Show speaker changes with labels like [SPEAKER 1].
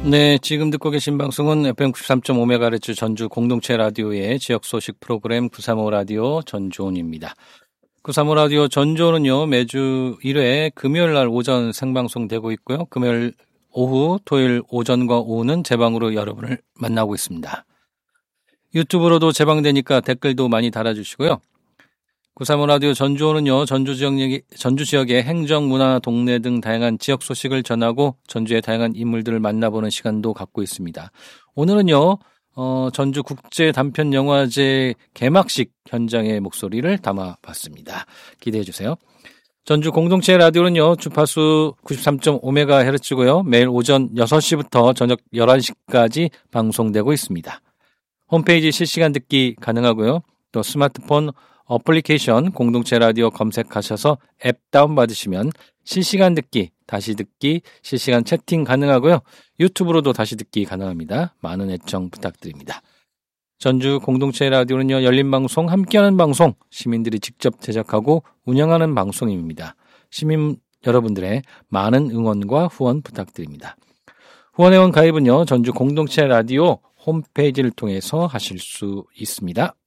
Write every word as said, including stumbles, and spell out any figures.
[SPEAKER 1] 네, 지금 듣고 계신 방송은 에프엠 구십삼 점 오 메가헤르츠 전주 공동체 라디오의 지역 소식 프로그램 구삼오 라디오 전주온입니다. 구삼오 라디오 전주온은요, 매주 일 회 금요일 날 오전 생방송되고 있고요. 금요일 오후, 토요일 오전과 오후는 재방으로 여러분을 만나고 있습니다. 유튜브로도 재방되니까 댓글도 많이 달아주시고요. 구삼오 라디오 전주온은요, 전주 지역, 전주 지역의 행정, 문화, 동네 등 다양한 지역 소식을 전하고 전주의 다양한 인물들을 만나보는 시간도 갖고 있습니다. 오늘은요, 어, 전주 국제 단편 영화제 개막식 현장의 목소리를 담아봤습니다. 기대해 주세요. 전주 공동체 라디오는요, 주파수 구십삼 점 오 메가헤르츠고요. 매일 오전 여섯 시부터 저녁 열한 시까지 방송되고 있습니다. 홈페이지 실시간 듣기 가능하고요. 또 스마트폰 어플리케이션 공동체 라디오 검색하셔서 앱 다운받으시면 실시간 듣기, 다시 듣기, 실시간 채팅 가능하고요. 유튜브로도 다시 듣기 가능합니다. 많은 애청 부탁드립니다. 전주 공동체 라디오는요, 열린 방송, 함께하는 방송, 시민들이 직접 제작하고 운영하는 방송입니다. 시민 여러분들의 많은 응원과 후원 부탁드립니다. 후원회원 가입은요, 전주 공동체 라디오 홈페이지를 통해서 하실 수 있습니다.